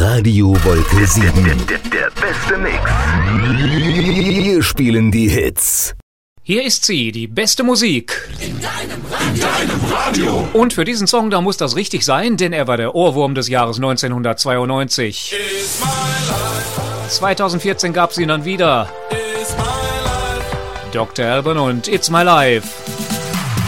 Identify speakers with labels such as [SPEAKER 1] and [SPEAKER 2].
[SPEAKER 1] Radio Wolke 7.
[SPEAKER 2] Der beste Mix.
[SPEAKER 1] Wir spielen die Hits.
[SPEAKER 3] Hier ist sie, die beste Musik.
[SPEAKER 4] In deinem Radio.
[SPEAKER 3] Und für diesen Song, da muss das richtig sein, denn er war der Ohrwurm des Jahres 1992. 2014 gab es ihn dann wieder. Dr. Alban und It's My Life.